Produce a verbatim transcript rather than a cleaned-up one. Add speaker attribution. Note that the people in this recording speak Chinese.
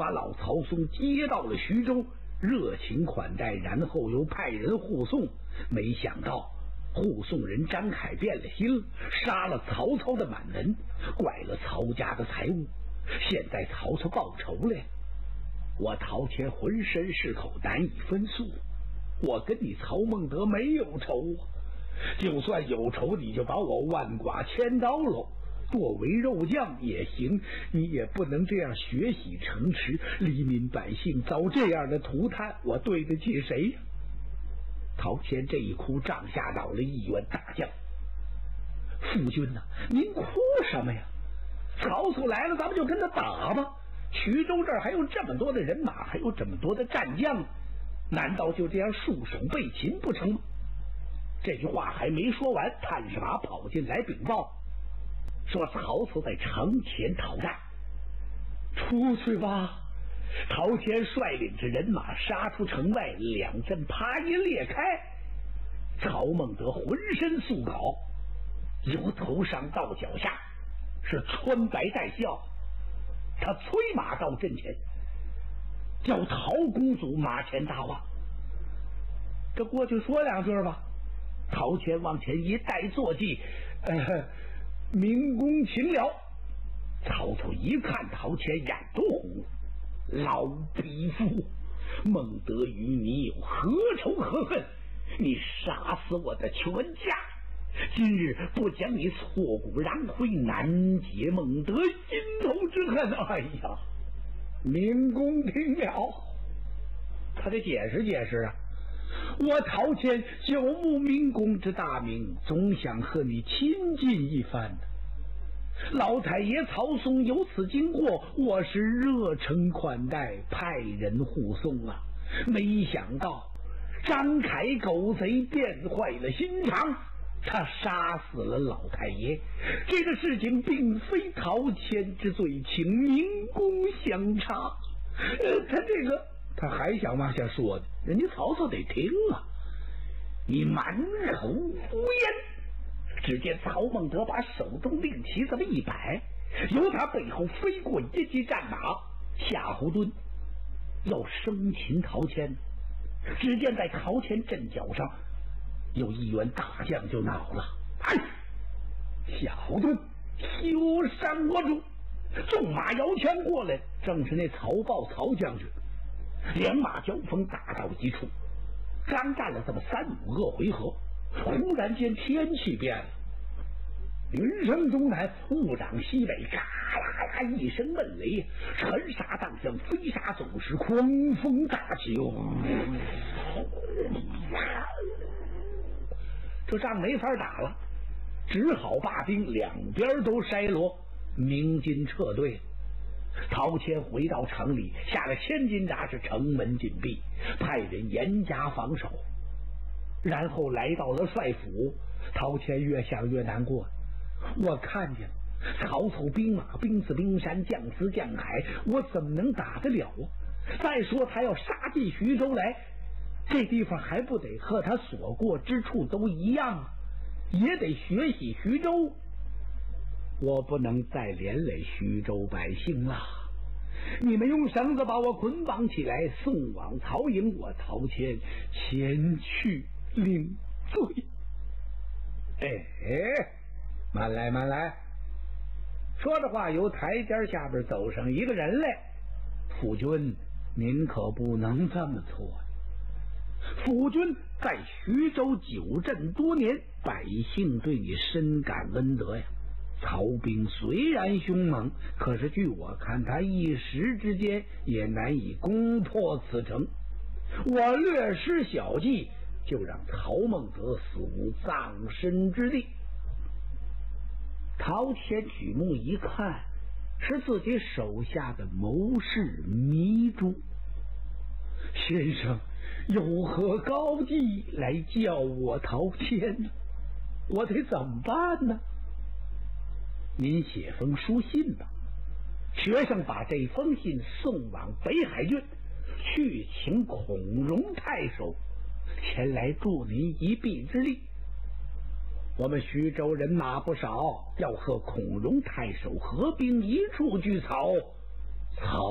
Speaker 1: 把老曹嵩接到了徐州，热情款待，然后又派人护送。没想到护送人张凯变了心，杀了曹操的满门，拐了曹家的财物。现在曹操报仇了，我陶谦浑身是口，难以分诉。我跟你曹孟德没有仇啊，就算有仇，你就把我万剐千刀喽，剁为肉酱也行，你也不能这样血洗城池，黎民百姓遭这样的涂炭，我对得起谁呀？陶谦这一哭，帐下倒了一员大将：“夫君呐、啊，您哭什么呀？曹操来了，咱们就跟他打吧。徐州这儿还有这么多的人马，还有这么多的战将，难道就这样束手被擒不成吗？”这句话还没说完，探视马跑进来禀报，说曹操在城前讨战。出去吧！陶谦率领着人马杀出城外，两阵啪一裂开，曹孟德浑身素稿，由头上到脚下是穿白带孝。他催马到阵前，叫陶公祖马前搭话：“这过去说两句吧。”陶谦往前一带坐骑：“呃，明公请了。”曹操一看陶谦，眼都红了：“老匹夫，孟德与你有何仇何恨？你杀死我的全家，今日不将你挫骨燃灰，难解孟德心头之恨。”哎呀，明公听了，他得解释解释啊！我陶谦久慕明公之大名，总想和你亲近一番的。老太爷曹嵩有此经过，我是热诚款待，派人护送啊。没想到张凯狗贼变坏了心肠，他杀死了老太爷。这个事情并非陶谦之罪，请明公相查。呃，他这个他还想往下说的，人家曹操得听啊！你满口胡言！只见曹孟德把手中令旗这么一摆，由他背后飞过一骑战马，夏侯惇要生擒陶谦。只见在陶谦阵脚上有一员大将就恼了：“哎，夏侯惇，休伤我主！”纵马摇枪过来，正是那曹豹曹将军。两马交锋打到一处，刚战了这么三五个回合，忽然间天气变了，云生东南，雾长西北，嘎啦啦一声闷雷，尘沙荡向，飞沙走石，狂风大起。这仗没法打了，只好罢兵，两边都筛罗，鸣金撤退。陶谦回到城里，下了千斤闸，是城门紧闭，派人严加防守。然后来到了帅府，陶谦越想越难过，我看见了曹操兵马兵似冰山，将似将海，我怎么能打得了啊？再说他要杀进徐州来，这地方还不得和他所过之处都一样啊，也得学习徐州。我不能再连累徐州百姓了，你们用绳子把我捆绑起来，送往曹营，我陶谦前去领罪。哎，慢来慢来！说着话，由台阶下边走上一个人来。夫君，您可不能这么做呀！夫君在徐州久镇多年，百姓对你深感恩德呀。曹兵虽然凶猛，可是据我看，他一时之间也难以攻破此城。我略施小计，就让曹孟德死无葬身之地。陶谦举目一看，是自己手下的谋士糜竺。先生有何高计来叫我陶谦呢？我得怎么办呢？您写封书信吧，学生把这封信送往北海郡，去请孔融太守前来助您一臂之力。我们徐州人马不少，要和孔融太守合兵一处拒曹。曹